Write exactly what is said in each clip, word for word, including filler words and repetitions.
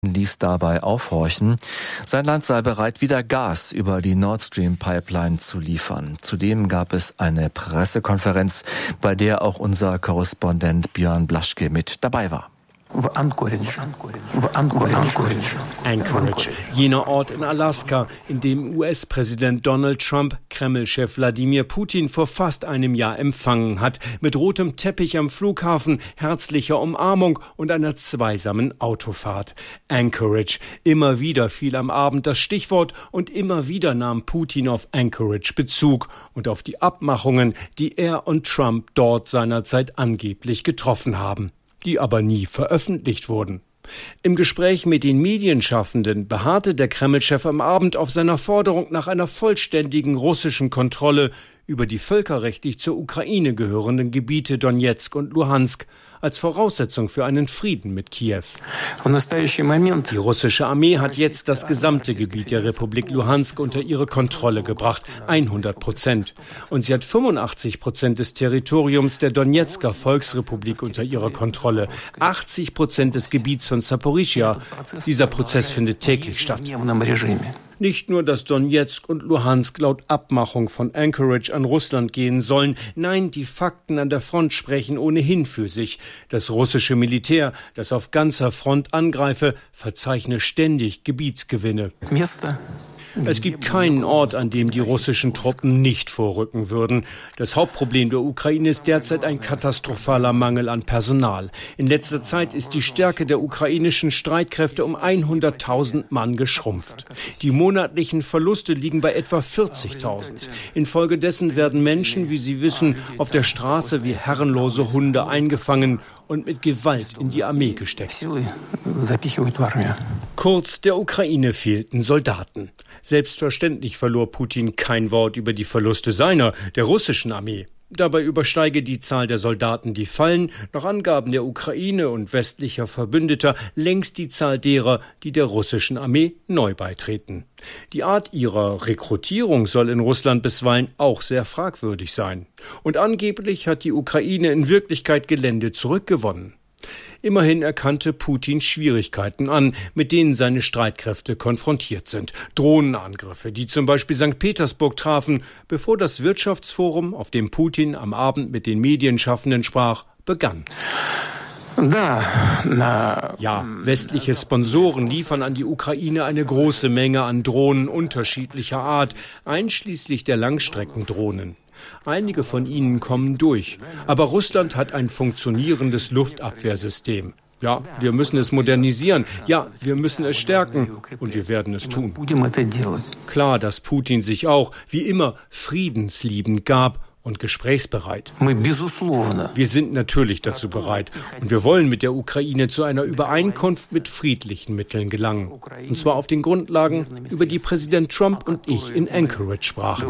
ließ dabei aufhorchen. Sein Land sei bereit, wieder Gas über die Nord Stream Pipeline zu liefern. Zudem gab es eine Pressekonferenz, bei der auch unser Korrespondent Björn Blaschke mit dabei war. Anchorage, jener Ort in Alaska, in dem U S-Präsident Donald Trump Kreml-Chef Wladimir Putin vor fast einem Jahr empfangen hat, mit rotem Teppich am Flughafen, herzlicher Umarmung und einer zweisamen Autofahrt. Anchorage. Immer wieder fiel am Abend das Stichwort und immer wieder nahm Putin auf Anchorage Bezug und auf die Abmachungen, die er und Trump dort seinerzeit angeblich getroffen haben, die aber nie veröffentlicht wurden. Im Gespräch mit den Medienschaffenden beharrte der Kreml-Chef am Abend auf seiner Forderung nach einer vollständigen russischen Kontrolle über die völkerrechtlich zur Ukraine gehörenden Gebiete Donezk und Luhansk als Voraussetzung für einen Frieden mit Kiew. Die russische Armee hat jetzt das gesamte Gebiet der Republik Luhansk unter ihre Kontrolle gebracht, hundert Prozent. Und sie hat fünfundachtzig Prozent des Territoriums der Donezker Volksrepublik unter ihrer Kontrolle, achtzig Prozent des Gebiets von Saporischschja. Dieser Prozess findet täglich statt. Nicht nur, dass Donezk und Luhansk laut Abmachung von Anchorage an Russland gehen sollen, nein, die Fakten an der Front sprechen ohnehin für sich. Das russische Militär, das auf ganzer Front angreife, verzeichne ständig Gebietsgewinne. Es gibt keinen Ort, an dem die russischen Truppen nicht vorrücken würden. Das Hauptproblem der Ukraine ist derzeit ein katastrophaler Mangel an Personal. In letzter Zeit ist die Stärke der ukrainischen Streitkräfte um hunderttausend Mann geschrumpft. Die monatlichen Verluste liegen bei etwa vierzigtausend. Infolgedessen werden Menschen, wie Sie wissen, auf der Straße wie herrenlose Hunde eingefangen und mit Gewalt in die Armee gesteckt. Kurz, der Ukraine fehlten Soldaten. Selbstverständlich verlor Putin kein Wort über die Verluste seiner, der russischen Armee. Dabei übersteige die Zahl der Soldaten, die fallen, nach Angaben der Ukraine und westlicher Verbündeter, längst die Zahl derer, die der russischen Armee neu beitreten. Die Art ihrer Rekrutierung soll in Russland bisweilen auch sehr fragwürdig sein. Und angeblich hat die Ukraine in Wirklichkeit Gelände zurückgewonnen. Immerhin erkannte Putin Schwierigkeiten an, mit denen seine Streitkräfte konfrontiert sind. Drohnenangriffe, die zum Beispiel Sankt Petersburg trafen, bevor das Wirtschaftsforum, auf dem Putin am Abend mit den Medienschaffenden sprach, begann. Ja, westliche Sponsoren liefern an die Ukraine eine große Menge an Drohnen unterschiedlicher Art, einschließlich der Langstreckendrohnen. Einige von ihnen kommen durch. Aber Russland hat ein funktionierendes Luftabwehrsystem. Ja, wir müssen es modernisieren. Ja, wir müssen es stärken. Und wir werden es tun. Klar, dass Putin sich auch, wie immer, friedensliebend gab und gesprächsbereit. Wir sind natürlich dazu bereit. Und wir wollen mit der Ukraine zu einer Übereinkunft mit friedlichen Mitteln gelangen. Und zwar auf den Grundlagen, über die Präsident Trump und ich in Anchorage sprachen.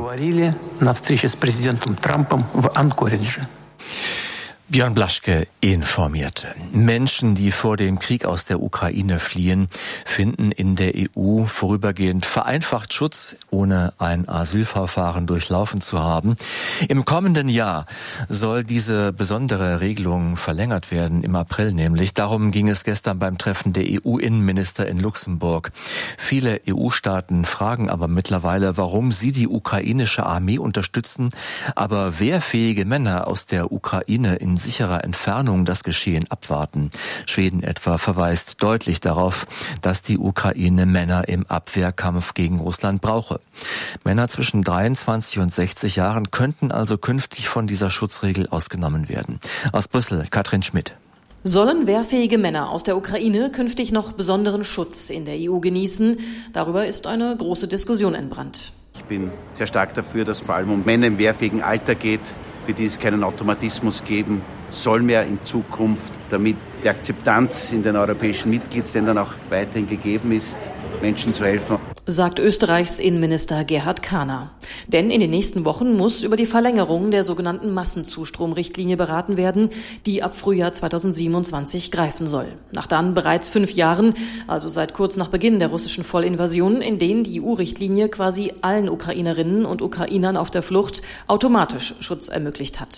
Björn Blaschke informierte. Menschen, die vor dem Krieg aus der Ukraine fliehen, finden in der E U vorübergehend vereinfacht Schutz, ohne ein Asylverfahren durchlaufen zu haben. Im kommenden Jahr soll diese besondere Regelung verlängert werden, im April nämlich. Darum ging es gestern beim Treffen der E U-Innenminister in Luxemburg. Viele E U-Staaten fragen aber mittlerweile, warum sie die ukrainische Armee unterstützen, aber wehrfähige Männer aus der Ukraine in sicherer Entfernung das Geschehen abwarten. Schweden etwa verweist deutlich darauf, dass die Ukraine Männer im Abwehrkampf gegen Russland brauche. Männer zwischen dreiundzwanzig und sechzig Jahren könnten also künftig von dieser Schutzregel ausgenommen werden. Aus Brüssel, Katrin Schmidt. Sollen wehrfähige Männer aus der Ukraine künftig noch besonderen Schutz in der E U genießen? Darüber ist eine große Diskussion entbrannt. Ich bin sehr stark dafür, dass es vor allem um Männer im wehrfähigen Alter geht, für die es keinen Automatismus geben soll mehr in Zukunft, damit die Akzeptanz in den europäischen Mitgliedsländern auch weiterhin gegeben ist, Menschen zu helfen. Sagt Österreichs Innenminister Gerhard Kahner. Denn in den nächsten Wochen muss über die Verlängerung der sogenannten Massenzustromrichtlinie beraten werden, die ab Frühjahr zweitausendsiebenundzwanzig greifen soll. Nach dann bereits fünf Jahren, also seit kurz nach Beginn der russischen Vollinvasion, in denen die E U-Richtlinie quasi allen Ukrainerinnen und Ukrainern auf der Flucht automatisch Schutz ermöglicht hat.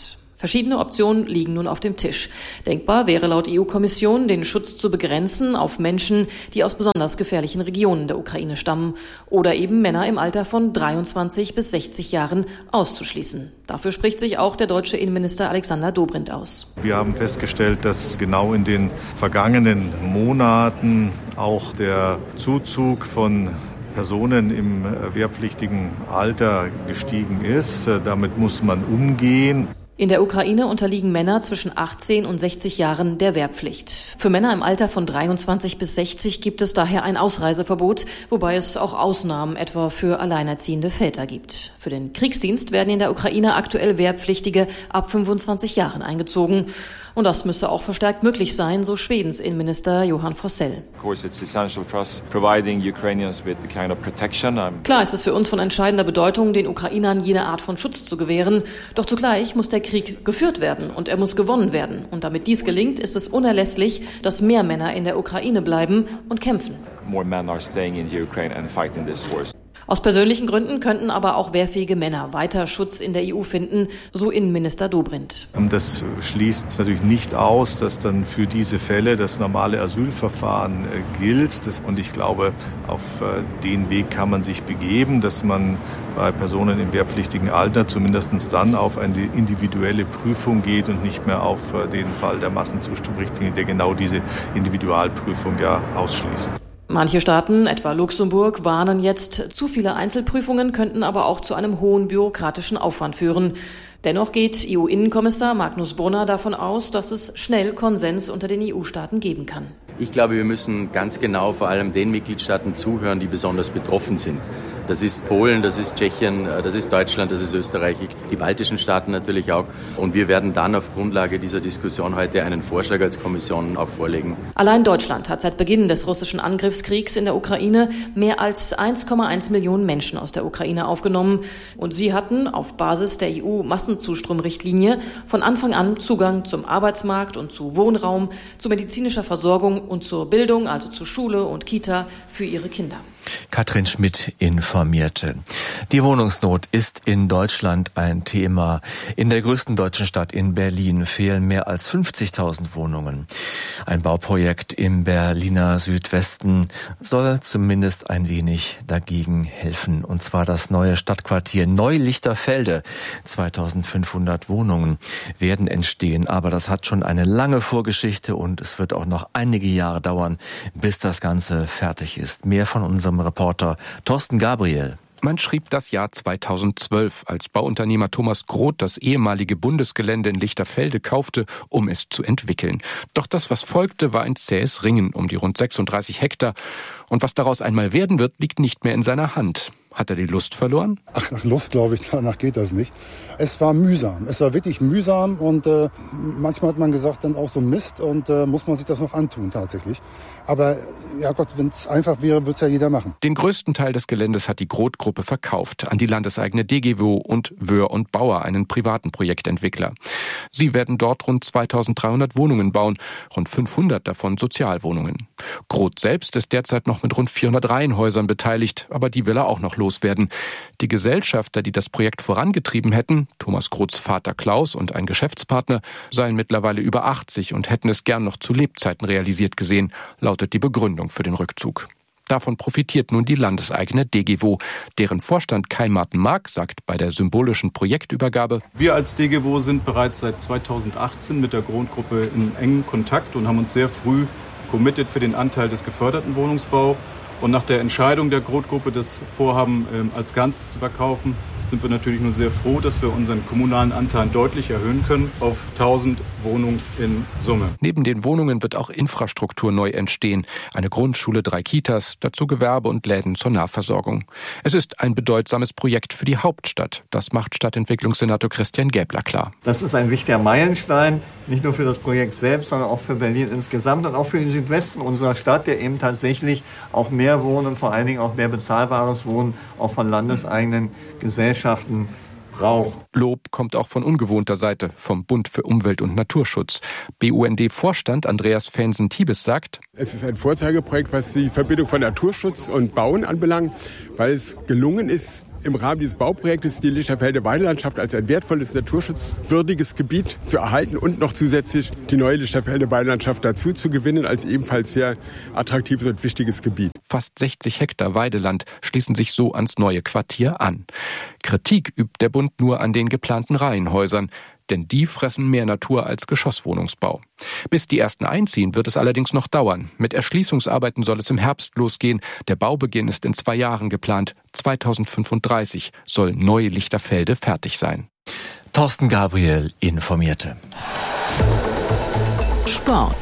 Verschiedene Optionen liegen nun auf dem Tisch. Denkbar wäre laut E U-Kommission, den Schutz zu begrenzen auf Menschen, die aus besonders gefährlichen Regionen der Ukraine stammen oder eben Männer im Alter von dreiundzwanzig bis sechzig Jahren auszuschließen. Dafür spricht sich auch der deutsche Innenminister Alexander Dobrindt aus. Wir haben festgestellt, dass genau in den vergangenen Monaten auch der Zuzug von Personen im wehrpflichtigen Alter gestiegen ist. Damit muss man umgehen. In der Ukraine unterliegen Männer zwischen achtzehn und sechzig Jahren der Wehrpflicht. Für Männer im Alter von dreiundzwanzig bis sechzig gibt es daher ein Ausreiseverbot, wobei es auch Ausnahmen etwa für alleinerziehende Väter gibt. Für den Kriegsdienst werden in der Ukraine aktuell Wehrpflichtige ab fünfundzwanzig Jahren eingezogen. Und das müsse auch verstärkt möglich sein, so Schwedens Innenminister Johan Forssell. Klar ist es für uns von entscheidender Bedeutung, den Ukrainern jene Art von Schutz zu gewähren. Doch zugleich muss der Krieg geführt werden und er muss gewonnen werden. Und damit dies gelingt, ist es unerlässlich, dass mehr Männer in der Ukraine bleiben und kämpfen. More men are staying in the Ukraine and fighting this war. Aus persönlichen Gründen könnten aber auch wehrfähige Männer weiter Schutz in der E U finden, so Innenminister Dobrindt. Das schließt natürlich nicht aus, dass dann für diese Fälle das normale Asylverfahren gilt. Und ich glaube, auf den Weg kann man sich begeben, dass man bei Personen im wehrpflichtigen Alter zumindest dann auf eine individuelle Prüfung geht und nicht mehr auf den Fall der Massenzustromrichtlinie, der genau diese Individualprüfung ja ausschließt. Manche Staaten, etwa Luxemburg, warnen jetzt, zu viele Einzelprüfungen könnten aber auch zu einem hohen bürokratischen Aufwand führen. Dennoch geht E U-Innenkommissar Magnus Brunner davon aus, dass es schnell Konsens unter den E U-Staaten geben kann. Ich glaube, wir müssen ganz genau vor allem den Mitgliedstaaten zuhören, die besonders betroffen sind. Das ist Polen, das ist Tschechien, das ist Deutschland, das ist Österreich, die baltischen Staaten natürlich auch. Und wir werden dann auf Grundlage dieser Diskussion heute einen Vorschlag als Kommission auch vorlegen. Allein Deutschland hat seit Beginn des russischen Angriffskriegs in der Ukraine mehr als eins Komma eins Millionen Menschen aus der Ukraine aufgenommen. Und sie hatten auf Basis der E U-Massenzustromrichtlinie von Anfang an Zugang zum Arbeitsmarkt und zu Wohnraum, zu medizinischer Versorgung und zur Bildung, also zu Schule und Kita für ihre Kinder. Katrin Schmidt informierte. Die Wohnungsnot ist in Deutschland ein Thema. In der größten deutschen Stadt in Berlin fehlen mehr als fünfzigtausend Wohnungen. Ein Bauprojekt im Berliner Südwesten soll zumindest ein wenig dagegen helfen. Und zwar das neue Stadtquartier Neu-Lichterfelde. zweitausendfünfhundert Wohnungen werden entstehen. Aber das hat schon eine lange Vorgeschichte und es wird auch noch einige Jahre dauern, bis das Ganze fertig ist. Mehr von unserem Reporter Thorsten Gabriel. Man schrieb das Jahr zweitausendzwölf, als Bauunternehmer Thomas Groth das ehemalige Bundesgelände in Lichterfelde kaufte, um es zu entwickeln. Doch das, was folgte, war ein zähes Ringen um die rund sechsunddreißig Hektar. Und was daraus einmal werden wird, liegt nicht mehr in seiner Hand. Hat er die Lust verloren? Ach, nach Lust glaube ich, danach geht das nicht. Es war mühsam. Es war wirklich mühsam und äh, manchmal hat man gesagt, dann auch so Mist und äh, muss man sich das noch antun tatsächlich. Aber ja Gott, wenn es einfach wäre, würde es ja jeder machen. Den größten Teil des Geländes hat die Groth-Gruppe verkauft an die landeseigene D G W O und Wöhr und Bauer, einen privaten Projektentwickler. Sie werden dort rund zweitausenddreihundert Wohnungen bauen, rund fünfhundert davon Sozialwohnungen. Groth selbst ist derzeit noch mit rund vierhundert Reihenhäusern beteiligt, aber die will er auch noch loswerden. Die Gesellschafter, die das Projekt vorangetrieben hätten, Thomas Groths Vater Klaus und ein Geschäftspartner, seien mittlerweile über achtzig und hätten es gern noch zu Lebzeiten realisiert gesehen, lautet die Begründung für den Rückzug. Davon profitiert nun die landeseigene D G W O. Deren Vorstand Kai Martin Mark sagt bei der symbolischen Projektübergabe: Wir als D G W O sind bereits seit zweitausendachtzehn mit der Groth-Gruppe in engem Kontakt und haben uns sehr früh committed für den Anteil des geförderten Wohnungsbaus. Und nach der Entscheidung der Groth-Gruppe, das Vorhaben ähm, als Ganzes zu verkaufen, sind wir natürlich nur sehr froh, dass wir unseren kommunalen Anteil deutlich erhöhen können auf tausend Wohnungen in Summe. Neben den Wohnungen wird auch Infrastruktur neu entstehen. Eine Grundschule, drei Kitas, dazu Gewerbe und Läden zur Nahversorgung. Es ist ein bedeutsames Projekt für die Hauptstadt. Das macht Stadtentwicklungssenator Christian Gäbler klar. Das ist ein wichtiger Meilenstein, nicht nur für das Projekt selbst, sondern auch für Berlin insgesamt und auch für den Südwesten unserer Stadt, der eben tatsächlich auch mehr Wohnen, vor allen Dingen auch mehr bezahlbares Wohnen, auch von landeseigenen Gesellschaften braucht. Lob kommt auch von ungewohnter Seite, vom Bund für Umwelt und Naturschutz. B U N D-Vorstand Andreas Fensen-Tiebes sagt: Es ist ein Vorzeigeprojekt, was die Verbindung von Naturschutz und Bauen anbelangt, weil es gelungen ist, im Rahmen dieses Bauprojektes die Lichterfelder Weidelandschaft als ein wertvolles, naturschutzwürdiges Gebiet zu erhalten und noch zusätzlich die neue Lichterfelder Weidelandschaft dazu zu gewinnen als ebenfalls sehr attraktives und wichtiges Gebiet. Fast sechzig Hektar Weideland schließen sich so ans neue Quartier an. Kritik übt der Bund nur an den geplanten Reihenhäusern, denn die fressen mehr Natur als Geschosswohnungsbau. Bis die ersten einziehen, wird es allerdings noch dauern. Mit Erschließungsarbeiten soll es im Herbst losgehen. Der Baubeginn ist in zwei Jahren geplant. zweitausendfünfunddreißig soll Neu-Lichterfelde fertig sein. Thorsten Gabriel informierte. Sport.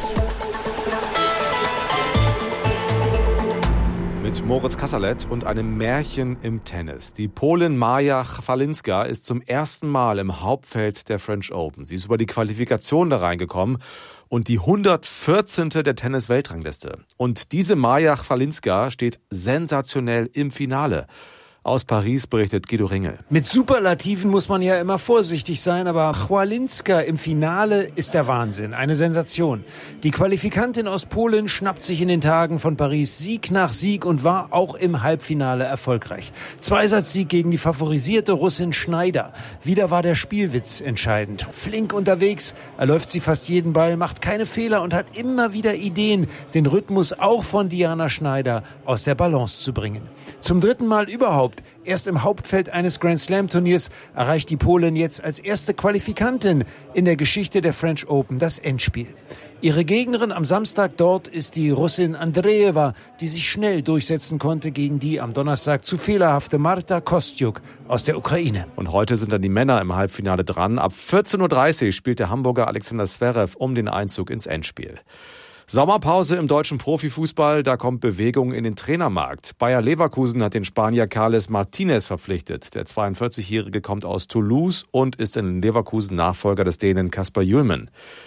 Mit Moritz Kasserlet und einem Märchen im Tennis. Die Polin Maja Chwalinska ist zum ersten Mal im Hauptfeld der French Open. Sie ist über die Qualifikation da reingekommen und die hundertvierzehnte der Tennis-Weltrangliste. Und diese Maja Chwalinska steht sensationell im Finale. Aus Paris berichtet Guido Ringel. Mit Superlativen muss man ja immer vorsichtig sein, aber Chwalinska im Finale ist der Wahnsinn, eine Sensation. Die Qualifikantin aus Polen schnappt sich in den Tagen von Paris Sieg nach Sieg und war auch im Halbfinale erfolgreich. Zweisatzsieg gegen die favorisierte Russin Schneider. Wieder war der Spielwitz entscheidend. Flink unterwegs, erläuft sie fast jeden Ball, macht keine Fehler und hat immer wieder Ideen, den Rhythmus auch von Diana Schneider aus der Balance zu bringen. Zum dritten Mal überhaupt erst im Hauptfeld eines Grand-Slam-Turniers erreicht die Polin jetzt als erste Qualifikantin in der Geschichte der French Open das Endspiel. Ihre Gegnerin am Samstag dort ist die Russin Andreeva, die sich schnell durchsetzen konnte gegen die am Donnerstag zu fehlerhafte Marta Kostyuk aus der Ukraine. Und heute sind dann die Männer im Halbfinale dran. Ab vierzehn Uhr dreißig spielt der Hamburger Alexander Zverev um den Einzug ins Endspiel. Sommerpause im deutschen Profifußball, da kommt Bewegung in den Trainermarkt. Bayer Leverkusen hat den Spanier Carles Martinez verpflichtet. Der zweiundvierzigjährige kommt aus Toulouse und ist in Leverkusen Nachfolger des Dänen Kasper Hjulmand.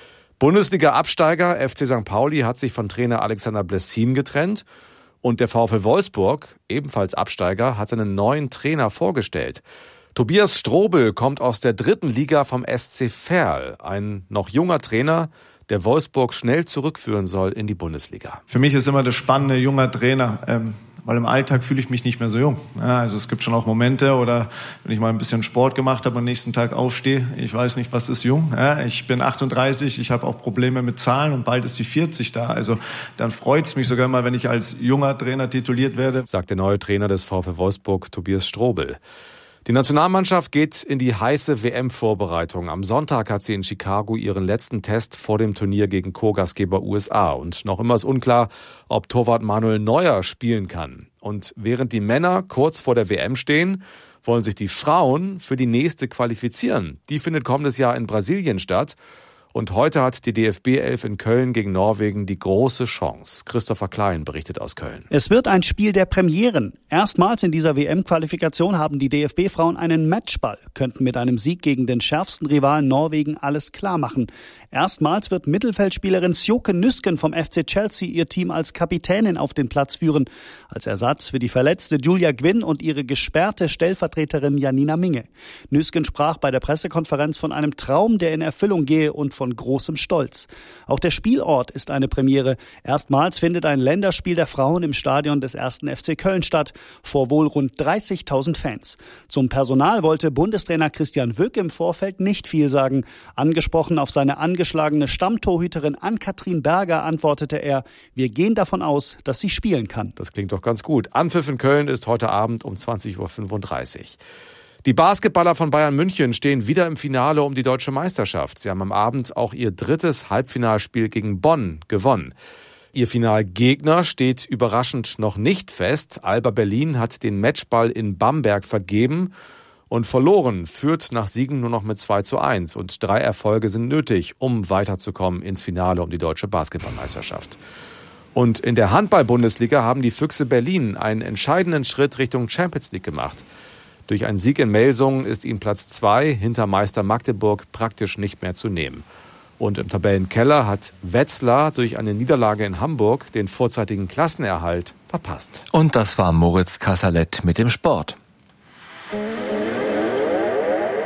Bundesliga-Absteiger F C Sankt Pauli hat sich von Trainer Alexander Blessin getrennt. Und der VfL Wolfsburg, ebenfalls Absteiger, hat einen neuen Trainer vorgestellt. Tobias Strobel kommt aus der dritten Liga vom S C Verl. Ein noch junger Trainer, der Wolfsburg schnell zurückführen soll in die Bundesliga. Für mich ist immer das Spannende, junger Trainer, ähm, weil im Alltag fühle ich mich nicht mehr so jung. Ja, also es gibt schon auch Momente, oder wenn ich mal ein bisschen Sport gemacht habe und am nächsten Tag aufstehe, ich weiß nicht, was ist jung. Ja, ich bin achtunddreißig, ich habe auch Probleme mit Zahlen und bald ist die vierzig da. Also dann freut es mich sogar mal, wenn ich als junger Trainer tituliert werde. Sagt der neue Trainer des VfL Wolfsburg, Tobias Strobel. Die Nationalmannschaft geht in die heiße W M-Vorbereitung. Am Sonntag hat sie in Chicago ihren letzten Test vor dem Turnier gegen Co-Gastgeber U S A. Und noch immer ist unklar, ob Torwart Manuel Neuer spielen kann. Und während die Männer kurz vor der W M stehen, wollen sich die Frauen für die nächste qualifizieren. Die findet kommendes Jahr in Brasilien statt. Und heute hat die D F B elf in Köln gegen Norwegen die große Chance. Christopher Klein berichtet aus Köln. Es wird ein Spiel der Premieren. Erstmals in dieser W M-Qualifikation haben die D F B-Frauen einen Matchball, könnten mit einem Sieg gegen den schärfsten Rivalen Norwegen alles klar machen. Erstmals wird Mittelfeldspielerin Sjoke Nüsken vom F C Chelsea ihr Team als Kapitänin auf den Platz führen. Als Ersatz für die verletzte Julia Gwynn und ihre gesperrte Stellvertreterin Janina Minge. Nüsken sprach bei der Pressekonferenz von einem Traum, der in Erfüllung gehe, und von von großem Stolz. Auch der Spielort ist eine Premiere. Erstmals findet ein Länderspiel der Frauen im Stadion des ersten F C Köln statt, vor wohl rund dreißigtausend Fans. Zum Personal wollte Bundestrainer Christian Wück im Vorfeld nicht viel sagen. Angesprochen auf seine angeschlagene Stammtorhüterin Ann-Kathrin Berger antwortete er: Wir gehen davon aus, dass sie spielen kann. Das klingt doch ganz gut. Anpfiff in Köln ist heute Abend um zwanzig Uhr fünfunddreißig. Die Basketballer von Bayern München stehen wieder im Finale um die deutsche Meisterschaft. Sie haben am Abend auch ihr drittes Halbfinalspiel gegen Bonn gewonnen. Ihr Finalgegner steht überraschend noch nicht fest. Alba Berlin hat den Matchball in Bamberg vergeben und verloren, führt nach Siegen nur noch mit zwei zu eins. Und drei Erfolge sind nötig, um weiterzukommen ins Finale um die deutsche Basketballmeisterschaft. Und in der Handball-Bundesliga haben die Füchse Berlin einen entscheidenden Schritt Richtung Champions League gemacht. Durch einen Sieg in Melsungen ist ihnen Platz zwei hinter Meister Magdeburg praktisch nicht mehr zu nehmen. Und im Tabellenkeller hat Wetzlar durch eine Niederlage in Hamburg den vorzeitigen Klassenerhalt verpasst. Und das war Moritz Kasserlet mit dem Sport.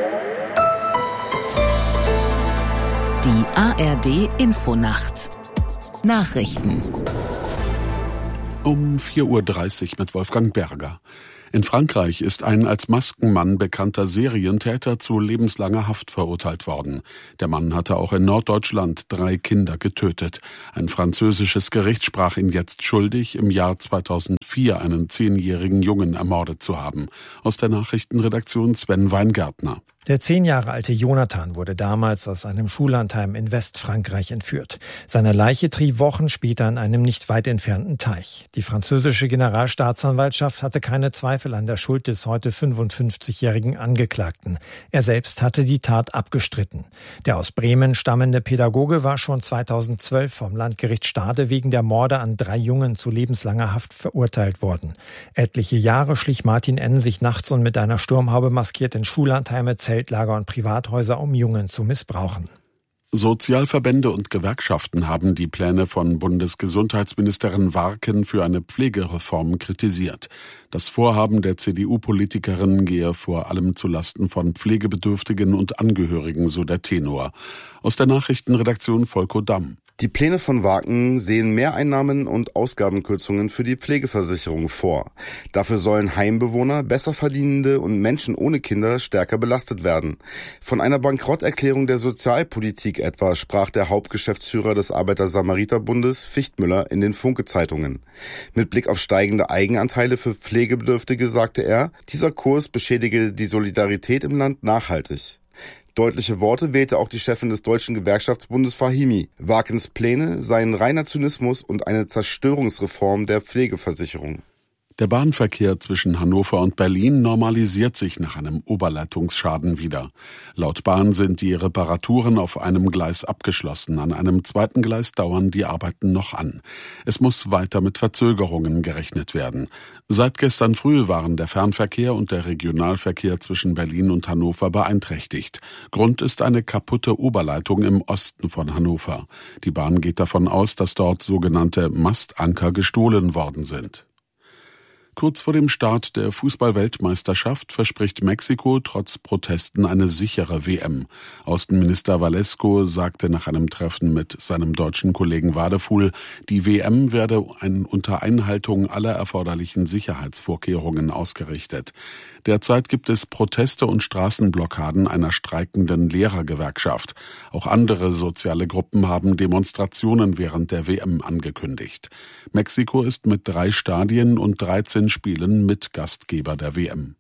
A R D Infonacht Nachrichten um vier Uhr dreißig mit Wolfgang Berger. In Frankreich ist ein als Maskenmann bekannter Serientäter zu lebenslanger Haft verurteilt worden. Der Mann hatte auch in Norddeutschland drei Kinder getötet. Ein französisches Gericht sprach ihn jetzt schuldig, im Jahr zweitausendvier einen zehnjährigen Jungen ermordet zu haben. Aus der Nachrichtenredaktion Sven Weingärtner. Der zehn Jahre alte Jonathan wurde damals aus einem Schullandheim in Westfrankreich entführt. Seine Leiche trieb Wochen später in einem nicht weit entfernten Teich. Die französische Generalstaatsanwaltschaft hatte keine Zweifel an der Schuld des heute fünfundfünfzigjährigen Angeklagten. Er selbst hatte die Tat abgestritten. Der aus Bremen stammende Pädagoge war schon zweitausendzwölf vom Landgericht Stade wegen der Morde an drei Jungen zu lebenslanger Haft verurteilt worden. Etliche Jahre schlich Martin N. sich nachts und mit einer Sturmhaube maskiert in Schullandheime, Zeltlager und Privathäuser, um Jungen zu missbrauchen. Sozialverbände und Gewerkschaften haben die Pläne von Bundesgesundheitsministerin Warken für eine Pflegereform kritisiert. Das Vorhaben der C D U-Politikerin gehe vor allem zulasten von Pflegebedürftigen und Angehörigen, so der Tenor. Aus der Nachrichtenredaktion Volko Damm. Die Pläne von Warken sehen Mehreinnahmen und Ausgabenkürzungen für die Pflegeversicherung vor. Dafür sollen Heimbewohner, Besserverdienende und Menschen ohne Kinder stärker belastet werden. Von einer Bankrotterklärung der Sozialpolitik etwa sprach der Hauptgeschäftsführer des Arbeiter-Samariter-Bundes Fichtmüller in den Funke-Zeitungen. Mit Blick auf steigende Eigenanteile für Pflegebedürftige sagte er, dieser Kurs beschädige die Solidarität im Land nachhaltig. Deutliche Worte wählte auch die Chefin des Deutschen Gewerkschaftsbundes Fahimi. Warkens Pläne seien reiner Zynismus und eine Zerstörungsreform der Pflegeversicherung. Der Bahnverkehr zwischen Hannover und Berlin normalisiert sich nach einem Oberleitungsschaden wieder. Laut Bahn sind die Reparaturen auf einem Gleis abgeschlossen. An einem zweiten Gleis dauern die Arbeiten noch an. Es muss weiter mit Verzögerungen gerechnet werden. Seit gestern früh waren der Fernverkehr und der Regionalverkehr zwischen Berlin und Hannover beeinträchtigt. Grund ist eine kaputte Oberleitung im Osten von Hannover. Die Bahn geht davon aus, dass dort sogenannte Mastanker gestohlen worden sind. Kurz vor dem Start der Fußball-Weltmeisterschaft verspricht Mexiko trotz Protesten eine sichere W M. Außenminister Valesco sagte nach einem Treffen mit seinem deutschen Kollegen Wadefuhl, die W M werde ein, unter Einhaltung aller erforderlichen Sicherheitsvorkehrungen ausgerichtet. Derzeit gibt es Proteste und Straßenblockaden einer streikenden Lehrergewerkschaft. Auch andere soziale Gruppen haben Demonstrationen während der W M angekündigt. Mexiko ist mit drei Stadien und dreizehn Spielen Mitgastgeber der W M.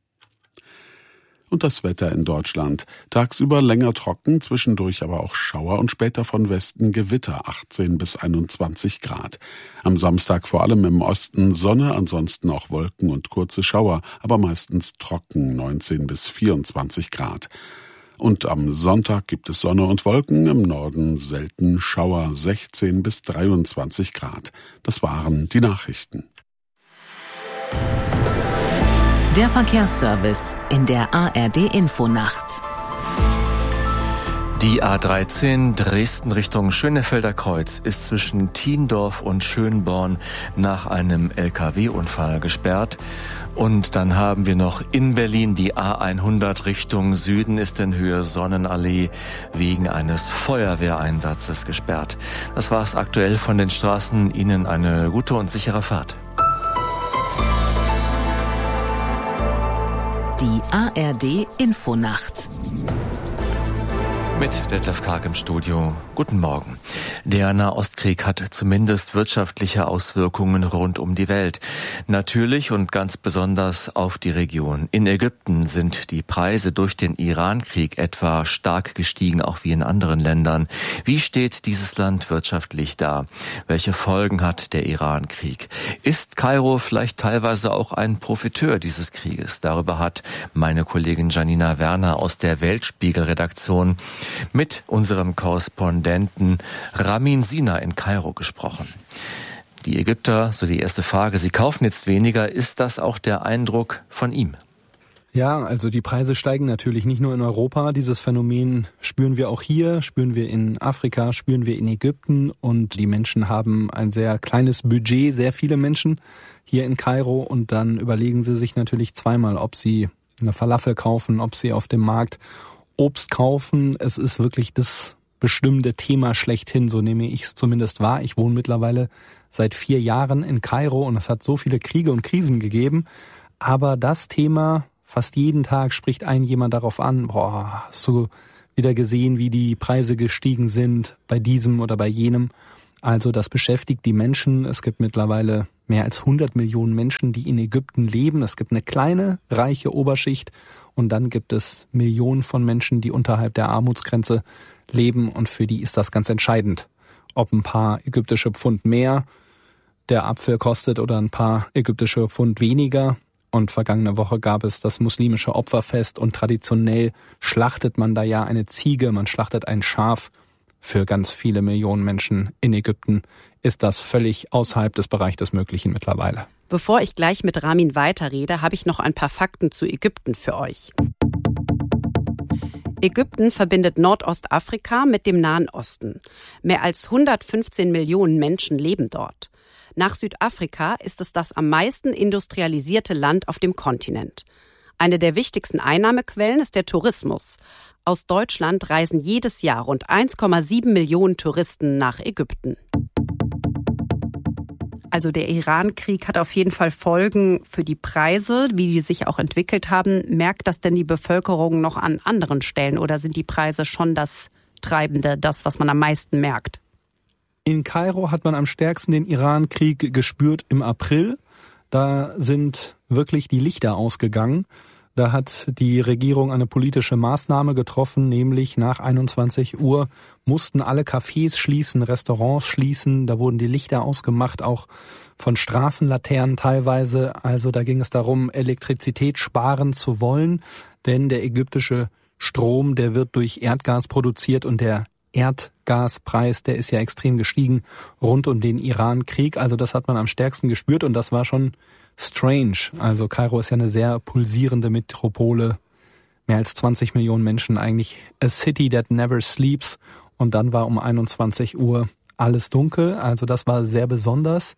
Und das Wetter in Deutschland. Tagsüber länger trocken, zwischendurch aber auch Schauer und später von Westen Gewitter, achtzehn bis einundzwanzig Grad. Am Samstag vor allem im Osten Sonne, ansonsten auch Wolken und kurze Schauer, aber meistens trocken, neunzehn bis vierundzwanzig Grad. Und am Sonntag gibt es Sonne und Wolken, im Norden selten Schauer, sechzehn bis dreiundzwanzig Grad. Das waren die Nachrichten. Der Verkehrsservice in der A R D Infonacht. Die A dreizehn Dresden Richtung Schönefelder Kreuz ist zwischen Thiendorf und Schönborn nach einem L K W-Unfall gesperrt. Und dann haben wir noch in Berlin die A hundert Richtung Süden ist in Höhe Sonnenallee wegen eines Feuerwehreinsatzes gesperrt. Das war's aktuell von den Straßen. Ihnen eine gute und sichere Fahrt. Die A R D Infonacht. Mit Detlef Karg im Studio. Guten Morgen. Der Nahostkrieg hat zumindest wirtschaftliche Auswirkungen rund um die Welt. Natürlich und ganz besonders auf die Region. In Ägypten sind die Preise durch den Iran-Krieg etwa stark gestiegen, auch wie in anderen Ländern. Wie steht dieses Land wirtschaftlich da? Welche Folgen hat der Iran-Krieg? Ist Kairo vielleicht teilweise auch ein Profiteur dieses Krieges? Darüber hat meine Kollegin Janina Werner aus der Weltspiegel-Redaktion mit unserem Korrespondenten Ramin Sina in Kairo gesprochen. Die Ägypter, so die erste Frage, sie kaufen jetzt weniger. Ist das auch der Eindruck von ihm? Ja, also die Preise steigen natürlich nicht nur in Europa. Dieses Phänomen spüren wir auch hier, spüren wir in Afrika, spüren wir in Ägypten. Und die Menschen haben ein sehr kleines Budget, sehr viele Menschen hier in Kairo. Und dann überlegen sie sich natürlich zweimal, ob sie eine Falafel kaufen, ob sie auf dem Markt Obst kaufen. Es ist wirklich das bestimmte Thema schlechthin, so nehme ich es zumindest wahr. Ich wohne mittlerweile seit vier Jahren in Kairo und es hat so viele Kriege und Krisen gegeben. Aber das Thema, fast jeden Tag spricht einen jemand darauf an, boah, hast du wieder gesehen, wie die Preise gestiegen sind bei diesem oder bei jenem. Also das beschäftigt die Menschen. Es gibt mittlerweile mehr als hundert Millionen Menschen, die in Ägypten leben. Es gibt eine kleine, reiche Oberschicht und dann gibt es Millionen von Menschen, die unterhalb der Armutsgrenze leben und für die ist das ganz entscheidend, ob ein paar ägyptische Pfund mehr der Apfel kostet oder ein paar ägyptische Pfund weniger. Und vergangene Woche gab es das muslimische Opferfest und traditionell schlachtet man da ja eine Ziege, man schlachtet ein Schaf. Für ganz viele Millionen Menschen in Ägypten ist das völlig außerhalb des Bereichs des Möglichen mittlerweile. Bevor ich gleich mit Ramin weiterrede, habe ich noch ein paar Fakten zu Ägypten für euch. Ägypten verbindet Nordostafrika mit dem Nahen Osten. Mehr als hundertfünfzehn Millionen Menschen leben dort. Nach Südafrika ist es das am meisten industrialisierte Land auf dem Kontinent. Eine der wichtigsten Einnahmequellen ist der Tourismus. Aus Deutschland reisen jedes Jahr rund eins Komma sieben Millionen Touristen nach Ägypten. Also der Iran-Krieg hat auf jeden Fall Folgen für die Preise, wie die sich auch entwickelt haben. Merkt das denn die Bevölkerung noch an anderen Stellen oder sind die Preise schon das Treibende, das, was man am meisten merkt? In Kairo hat man am stärksten den Iran-Krieg gespürt im April. Da sind wirklich die Lichter ausgegangen. Da hat die Regierung eine politische Maßnahme getroffen, nämlich nach einundzwanzig Uhr mussten alle Cafés schließen, Restaurants schließen. Da wurden die Lichter ausgemacht, auch von Straßenlaternen teilweise. Also da ging es darum, Elektrizität sparen zu wollen, denn der ägyptische Strom, der wird durch Erdgas produziert und der Erdgaspreis, der ist ja extrem gestiegen rund um den Iran-Krieg. Also das hat man am stärksten gespürt und das war schon strange. Also Kairo ist ja eine sehr pulsierende Metropole. Mehr als zwanzig Millionen Menschen, eigentlich a city that never sleeps. Und dann war um einundzwanzig Uhr alles dunkel. Also das war sehr besonders.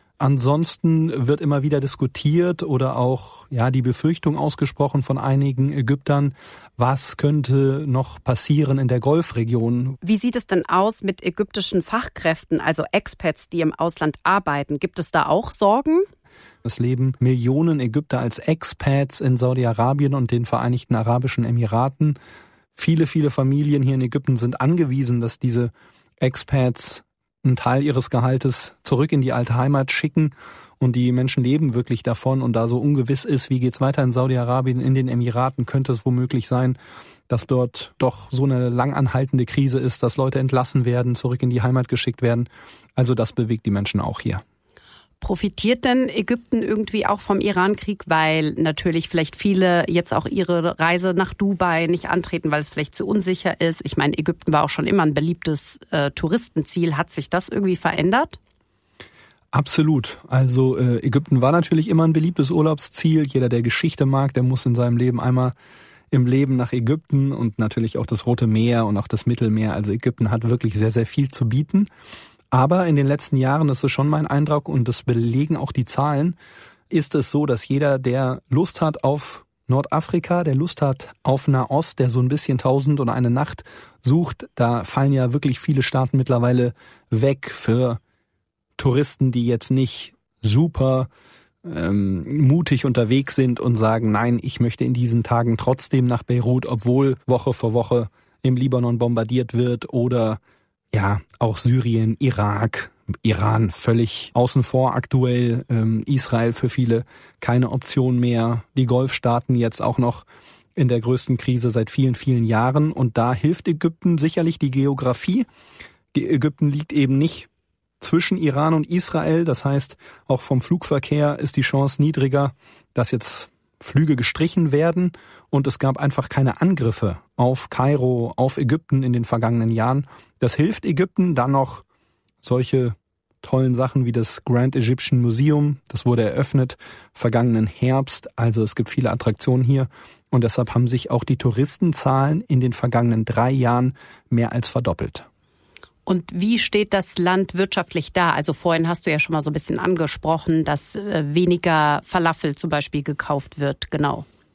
Ansonsten wird immer wieder diskutiert oder auch ja die Befürchtung ausgesprochen von einigen Ägyptern, was könnte noch passieren in der Golfregion. Wie sieht es denn aus mit ägyptischen Fachkräften, also Expats, die im Ausland arbeiten? Gibt es da auch Sorgen? Es leben Millionen Ägypter als Expats in Saudi-Arabien und den Vereinigten Arabischen Emiraten. Viele, viele Familien hier in Ägypten sind angewiesen, dass diese Expats einen Teil ihres Gehaltes zurück in die alte Heimat schicken und die Menschen leben wirklich davon und da so ungewiss ist, wie geht's weiter in Saudi-Arabien, in den Emiraten, könnte es womöglich sein, dass dort doch so eine langanhaltende Krise ist, dass Leute entlassen werden, zurück in die Heimat geschickt werden. Also das bewegt die Menschen auch hier. Profitiert denn Ägypten irgendwie auch vom Iran-Krieg, weil natürlich vielleicht viele jetzt auch ihre Reise nach Dubai nicht antreten, weil es vielleicht zu unsicher ist? Ich meine, Ägypten war auch schon immer ein beliebtes äh, Touristenziel. Hat sich das irgendwie verändert? Absolut. Also äh, Ägypten war natürlich immer ein beliebtes Urlaubsziel. Jeder, der Geschichte mag, der muss in seinem Leben einmal im Leben nach Ägypten und natürlich auch das Rote Meer und auch das Mittelmeer. Also Ägypten hat wirklich sehr, sehr viel zu bieten. Aber in den letzten Jahren, das ist schon mein Eindruck und das belegen auch die Zahlen, ist es so, dass jeder, der Lust hat auf Nordafrika, der Lust hat auf Nahost, der so ein bisschen Tausend und eine Nacht sucht, da fallen ja wirklich viele Staaten mittlerweile weg für Touristen, die jetzt nicht super ähm, mutig unterwegs sind und sagen, nein, ich möchte in diesen Tagen trotzdem nach Beirut, obwohl Woche für Woche im Libanon bombardiert wird oder ja, auch Syrien, Irak, Iran völlig außen vor aktuell, ähm, Israel für viele keine Option mehr, die Golfstaaten jetzt auch noch in der größten Krise seit vielen, vielen Jahren und da hilft Ägypten sicherlich die Geografie. Die Ägypten liegt eben nicht zwischen Iran und Israel, das heißt, auch vom Flugverkehr ist die Chance niedriger, dass jetzt Flüge gestrichen werden und es gab einfach keine Angriffe auf Kairo, auf Ägypten in den vergangenen Jahren. Das hilft Ägypten, dann noch solche tollen Sachen wie das Grand Egyptian Museum, das wurde eröffnet vergangenen Herbst, also es gibt viele Attraktionen hier und deshalb haben sich auch die Touristenzahlen in den vergangenen drei Jahren mehr als verdoppelt. Und wie steht das Land wirtschaftlich da? Also vorhin hast du ja schon mal so ein bisschen angesprochen, dass weniger Falafel zum Beispiel gekauft wird, genau.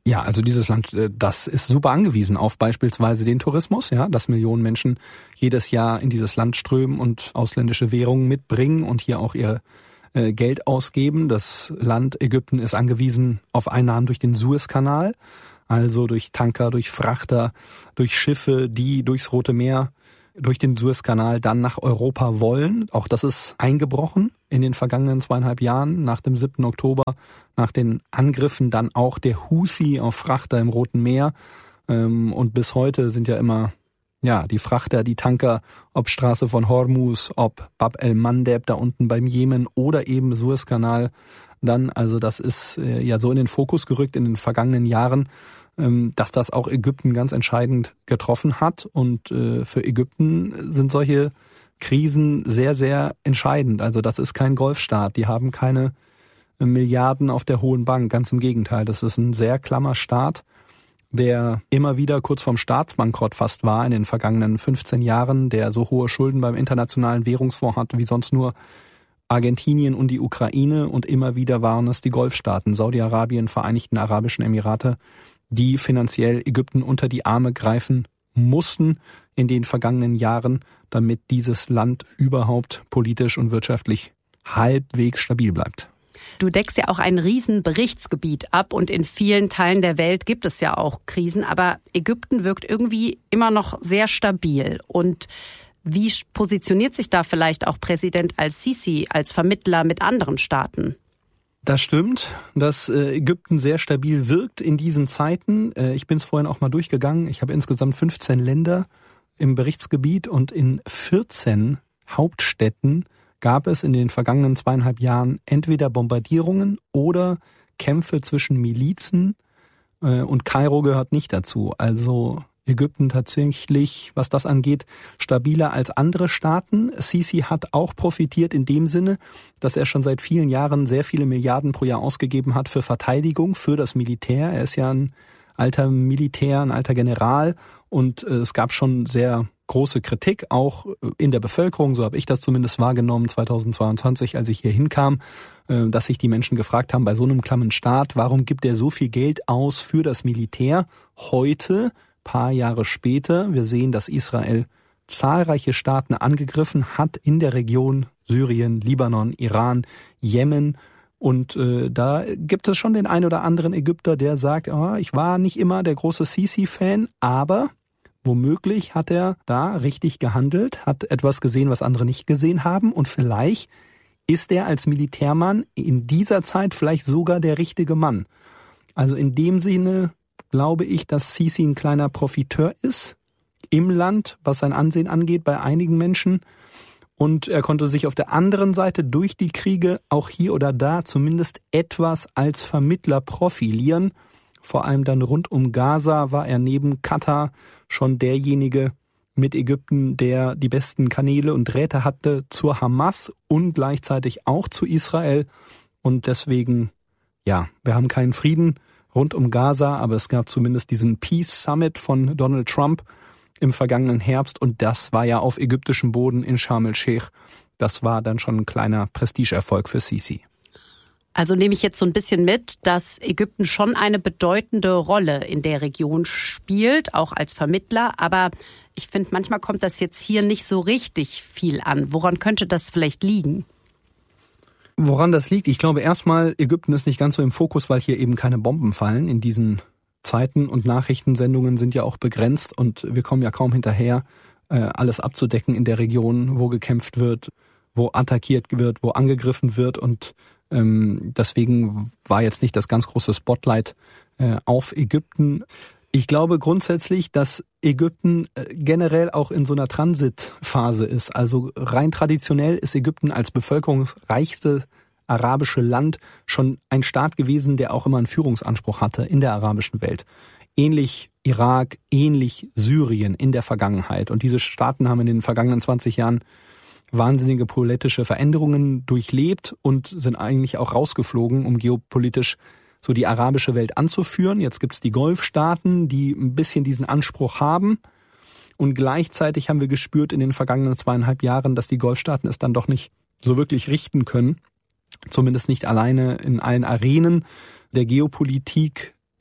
Ja, also dieses Land, das ist super angewiesen auf beispielsweise den Tourismus, ja, dass Millionen Menschen jedes Jahr in dieses Land strömen und ausländische Währungen mitbringen und hier auch ihr äh, Geld ausgeben. Das Land Ägypten ist angewiesen auf Einnahmen durch den Suezkanal, also durch Tanker, durch Frachter, durch Schiffe, die durchs Rote Meer, durch den Suezkanal dann nach Europa wollen. Auch das ist eingebrochen in den vergangenen zweieinhalb Jahren, nach dem siebten Oktober, nach den Angriffen dann auch der Houthi auf Frachter im Roten Meer. Und bis heute sind ja immer ja die Frachter, die Tanker, ob Straße von Hormuz, ob Bab el-Mandeb da unten beim Jemen oder eben Suezkanal dann. Also das ist ja so in den Fokus gerückt in den vergangenen Jahren, dass das auch Ägypten ganz entscheidend getroffen hat. Und für Ägypten sind solche Krisen sehr, sehr entscheidend. Also das ist kein Golfstaat. Die haben keine Milliarden auf der hohen Bank. Ganz im Gegenteil. Das ist ein sehr klammer Staat, der immer wieder kurz vorm Staatsbankrott fast war in den vergangenen fünfzehn Jahren, der so hohe Schulden beim Internationalen Währungsfonds hat wie sonst nur Argentinien und die Ukraine. Und immer wieder waren es die Golfstaaten, Saudi-Arabien, Vereinigten Arabischen Emirate, die finanziell Ägypten unter die Arme greifen mussten in den vergangenen Jahren, damit dieses Land überhaupt politisch und wirtschaftlich halbwegs stabil bleibt. Du deckst ja auch ein riesen Berichtsgebiet ab und in vielen Teilen der Welt gibt es ja auch Krisen, aber Ägypten wirkt irgendwie immer noch sehr stabil. Und wie positioniert sich da vielleicht auch Präsident al-Sisi als Vermittler mit anderen Staaten? Das stimmt, dass Ägypten sehr stabil wirkt in diesen Zeiten. Ich bin es vorhin auch mal durchgegangen. Ich habe insgesamt fünfzehn Länder im Berichtsgebiet und in vierzehn Hauptstädten gab es in den vergangenen zweieinhalb Jahren entweder Bombardierungen oder Kämpfe zwischen Milizen, und Kairo gehört nicht dazu. Also Ägypten tatsächlich, was das angeht, stabiler als andere Staaten. Sisi hat auch profitiert in dem Sinne, dass er schon seit vielen Jahren sehr viele Milliarden pro Jahr ausgegeben hat für Verteidigung, für das Militär. Er ist ja ein alter Militär, ein alter General und äh, es gab schon sehr große Kritik, auch in der Bevölkerung, so habe ich das zumindest wahrgenommen zweitausendzweiundzwanzig, als ich hier hinkam, äh, dass sich die Menschen gefragt haben, bei so einem klammen Staat, warum gibt er so viel Geld aus für das Militär? Heute, paar Jahre später, wir sehen, dass Israel zahlreiche Staaten angegriffen hat in der Region, Syrien, Libanon, Iran, Jemen. Und äh, da gibt es schon den einen oder anderen Ägypter, der sagt, oh, ich war nicht immer der große Sisi-Fan, aber womöglich hat er da richtig gehandelt, hat etwas gesehen, was andere nicht gesehen haben. Und vielleicht ist er als Militärmann in dieser Zeit vielleicht sogar der richtige Mann. Also in dem Sinne glaube ich, dass Sisi ein kleiner Profiteur ist im Land, was sein Ansehen angeht bei einigen Menschen. Und er konnte sich auf der anderen Seite durch die Kriege auch hier oder da zumindest etwas als Vermittler profilieren. Vor allem dann rund um Gaza war er neben Katar schon derjenige mit Ägypten, der die besten Kanäle und Drähte hatte zur Hamas und gleichzeitig auch zu Israel. Und deswegen, ja, wir haben keinen Frieden rund um Gaza, aber es gab zumindest diesen Peace Summit von Donald Trump im vergangenen Herbst und das war ja auf ägyptischem Boden in Sharm el-Sheikh. Das war dann schon ein kleiner Prestigeerfolg für Sisi. Also nehme ich jetzt so ein bisschen mit, dass Ägypten schon eine bedeutende Rolle in der Region spielt, auch als Vermittler. Aber ich finde, manchmal kommt das jetzt hier nicht so richtig viel an. Woran könnte das vielleicht liegen? Woran das liegt? Ich glaube erstmal, Ägypten ist nicht ganz so im Fokus, weil hier eben keine Bomben fallen in diesen Zeiten und Nachrichtensendungen sind ja auch begrenzt und wir kommen ja kaum hinterher, alles abzudecken in der Region, wo gekämpft wird, wo attackiert wird, wo angegriffen wird und ähm, deswegen war jetzt nicht das ganz große Spotlight äh, auf Ägypten. Ich glaube grundsätzlich, dass Ägypten generell auch in so einer Transitphase ist. Also rein traditionell ist Ägypten als bevölkerungsreichste arabische Land schon ein Staat gewesen, der auch immer einen Führungsanspruch hatte in der arabischen Welt. Ähnlich Irak, ähnlich Syrien in der Vergangenheit. Und diese Staaten haben in den vergangenen zwanzig Jahren wahnsinnige politische Veränderungen durchlebt und sind eigentlich auch rausgeflogen, um geopolitisch so die arabische Welt anzuführen. Jetzt gibt es die Golfstaaten, die ein bisschen diesen Anspruch haben. Und gleichzeitig haben wir gespürt in den vergangenen zweieinhalb Jahren, dass die Golfstaaten es dann doch nicht so wirklich richten können. Zumindest nicht alleine in allen Arenen der Geopolitik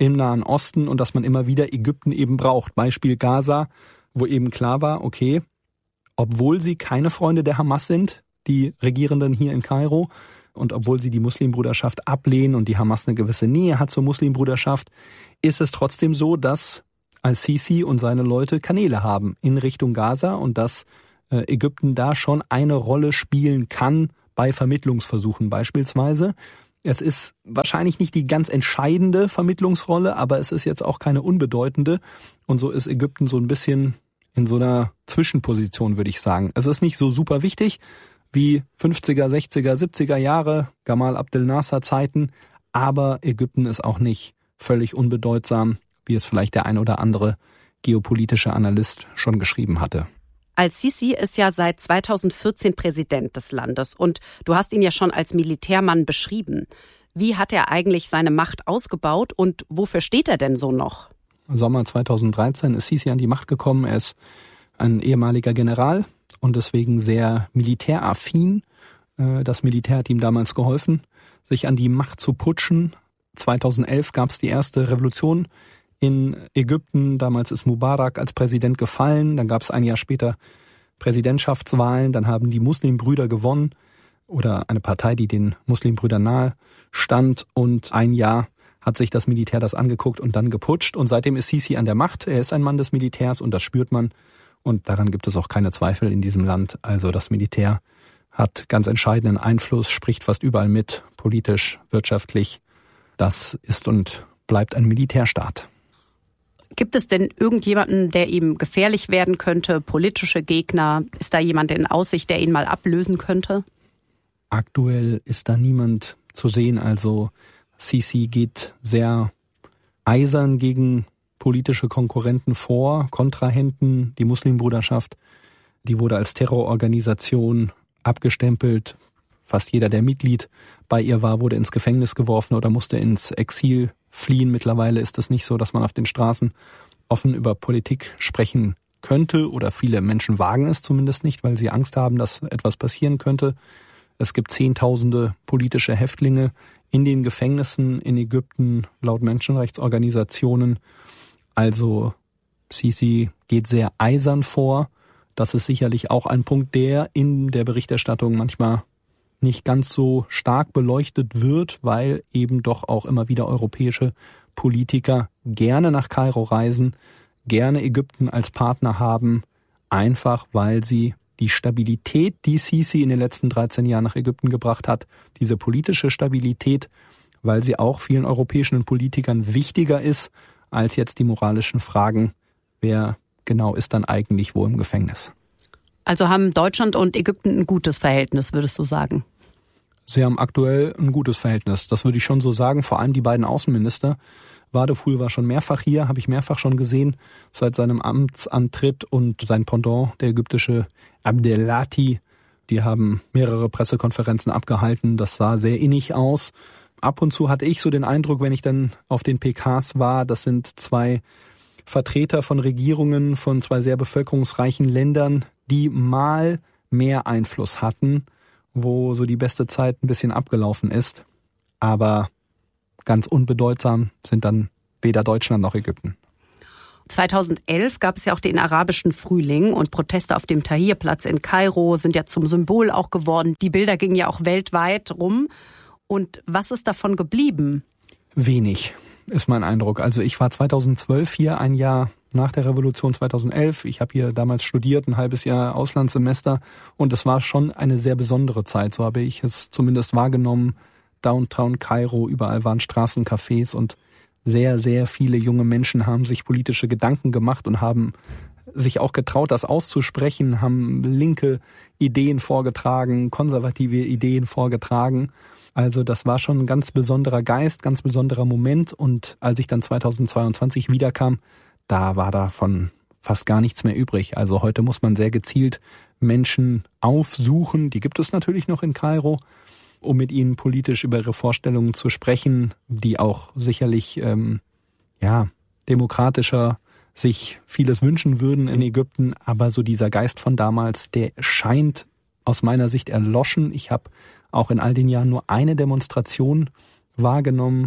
im Nahen Osten und dass man immer wieder Ägypten eben braucht. Beispiel Gaza, wo eben klar war, okay, obwohl sie keine Freunde der Hamas sind, die Regierenden hier in Kairo, und obwohl sie die Muslimbruderschaft ablehnen und die Hamas eine gewisse Nähe hat zur Muslimbruderschaft, ist es trotzdem so, dass al-Sisi und seine Leute Kanäle haben in Richtung Gaza und dass äh, Ägypten da schon eine Rolle spielen kann bei Vermittlungsversuchen beispielsweise. Es ist wahrscheinlich nicht die ganz entscheidende Vermittlungsrolle, aber es ist jetzt auch keine unbedeutende. Und so ist Ägypten so ein bisschen in so einer Zwischenposition, würde ich sagen. Es ist nicht so super wichtig wie fünfziger, sechziger, siebziger Jahre, Gamal Abdel Nasser Zeiten, aber Ägypten ist auch nicht völlig unbedeutsam, wie es vielleicht der ein oder andere geopolitische Analyst schon geschrieben hatte. Al-Sisi ist ja seit zweitausendvierzehn Präsident des Landes und du hast ihn ja schon als Militärmann beschrieben. Wie hat er eigentlich seine Macht ausgebaut und wofür steht er denn so noch? Sommer zweitausenddreizehn ist Sisi an die Macht gekommen. Er ist ein ehemaliger General und deswegen sehr militäraffin. Das Militär hat ihm damals geholfen, sich an die Macht zu putschen. zweitausendelf gab es die erste Revolution in Ägypten. Damals ist Mubarak als Präsident gefallen. Dann gab es ein Jahr später Präsidentschaftswahlen. Dann haben die Muslimbrüder gewonnen oder eine Partei, die den Muslimbrüdern nahe stand. Und ein Jahr hat sich das Militär das angeguckt und dann geputscht. Und seitdem ist Sisi an der Macht. Er ist ein Mann des Militärs und das spürt man. Und daran gibt es auch keine Zweifel in diesem Land. Also das Militär hat ganz entscheidenden Einfluss, spricht fast überall mit, politisch, wirtschaftlich. Das ist und bleibt ein Militärstaat. Gibt es denn irgendjemanden, der ihm gefährlich werden könnte, politische Gegner? Ist da jemand in Aussicht, der ihn mal ablösen könnte? Aktuell ist da niemand zu sehen. Also Sisi geht sehr eisern gegen politische Konkurrenten vor, Kontrahenten. Die Muslimbruderschaft, die wurde als Terrororganisation abgestempelt. Fast jeder, der Mitglied bei ihr war, wurde ins Gefängnis geworfen oder musste ins Exil fliehen. Mittlerweile ist es nicht so, dass man auf den Straßen offen über Politik sprechen könnte oder viele Menschen wagen es zumindest nicht, weil sie Angst haben, dass etwas passieren könnte. Es gibt Zehntausende politische Häftlinge in den Gefängnissen in Ägypten laut Menschenrechtsorganisationen. Also Sisi geht sehr eisern vor. Das ist sicherlich auch ein Punkt, der in der Berichterstattung manchmal nicht ganz so stark beleuchtet wird, weil eben doch auch immer wieder europäische Politiker gerne nach Kairo reisen, gerne Ägypten als Partner haben, einfach weil sie die Stabilität, die Sisi in den letzten dreizehn Jahren nach Ägypten gebracht hat, diese politische Stabilität, weil sie auch vielen europäischen Politikern wichtiger ist als jetzt die moralischen Fragen, wer genau ist dann eigentlich wo im Gefängnis. Also haben Deutschland und Ägypten ein gutes Verhältnis, würdest du sagen? Sie haben aktuell ein gutes Verhältnis, das würde ich schon so sagen, vor allem die beiden Außenminister. Wadeful war schon mehrfach hier, habe ich mehrfach schon gesehen, seit seinem Amtsantritt, und sein Pendant, der ägyptische Abdelati, die haben mehrere Pressekonferenzen abgehalten, das sah sehr innig aus. Ab und zu hatte ich so den Eindruck, wenn ich dann auf den P Ks war, das sind zwei Vertreter von Regierungen von zwei sehr bevölkerungsreichen Ländern, die mal mehr Einfluss hatten, wo so die beste Zeit ein bisschen abgelaufen ist. Aber ganz unbedeutsam sind dann weder Deutschland noch Ägypten. zweitausendelf gab es ja auch den arabischen Frühling und Proteste auf dem Tahrirplatz in Kairo sind ja zum Symbol auch geworden. Die Bilder gingen ja auch weltweit rum. Und was ist davon geblieben? Wenig, ist mein Eindruck. Also ich war zweitausendzwölf hier, ein Jahr nach der Revolution zweitausendelf. Ich habe hier damals studiert, ein halbes Jahr Auslandssemester. Und es war schon eine sehr besondere Zeit, so habe ich es zumindest wahrgenommen. Downtown Kairo, überall waren Straßencafés und sehr, sehr viele junge Menschen haben sich politische Gedanken gemacht und haben sich auch getraut, das auszusprechen, haben linke Ideen vorgetragen, konservative Ideen vorgetragen. Also das war schon ein ganz besonderer Geist, ganz besonderer Moment. Und als ich dann zweitausendzweiundzwanzig wiederkam, da war davon fast gar nichts mehr übrig. Also heute muss man sehr gezielt Menschen aufsuchen, die gibt es natürlich noch in Kairo, um mit ihnen politisch über ihre Vorstellungen zu sprechen, die auch sicherlich ähm, ja demokratischer sich vieles wünschen würden in Ägypten. Aber so dieser Geist von damals, der scheint aus meiner Sicht erloschen. Ich habe auch in all den Jahren nur eine Demonstration wahrgenommen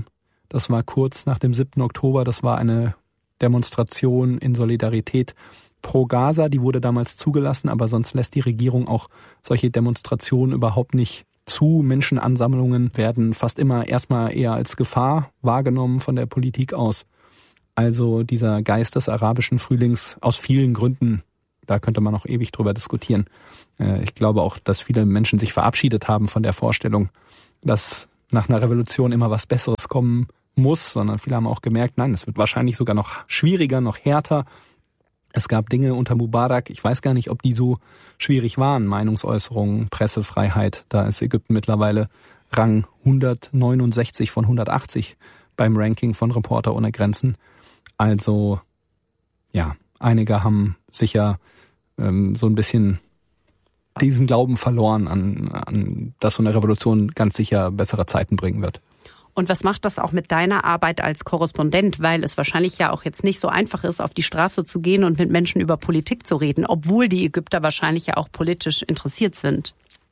Das war kurz nach dem siebten Oktober. Das war eine Demonstration in Solidarität pro Gaza. Die wurde damals zugelassen, aber sonst lässt die Regierung auch solche Demonstrationen überhaupt nicht zu. Menschenansammlungen werden fast immer erstmal eher als Gefahr wahrgenommen von der Politik aus. Also dieser Geist des arabischen Frühlings aus vielen Gründen, da könnte man noch ewig drüber diskutieren. Ich glaube auch, dass viele Menschen sich verabschiedet haben von der Vorstellung, dass nach einer Revolution immer was Besseres kommen muss, sondern viele haben auch gemerkt, nein, es wird wahrscheinlich sogar noch schwieriger, noch härter. Es gab Dinge unter Mubarak, ich weiß gar nicht, ob die so schwierig waren, Meinungsäußerungen, Pressefreiheit. Da ist Ägypten mittlerweile Rang hundertneunundsechzig von hundertachtzig beim Ranking von Reporter ohne Grenzen. Also ja, einige haben sicher ähm, so ein bisschen diesen Glauben verloren, an, an dass so eine Revolution ganz sicher bessere Zeiten bringen wird. Und was macht das auch mit deiner Arbeit als Korrespondent? Weil es wahrscheinlich ja auch jetzt nicht so einfach ist, auf die Straße zu gehen und mit Menschen über Politik zu reden, obwohl die Ägypter wahrscheinlich ja auch politisch interessiert sind.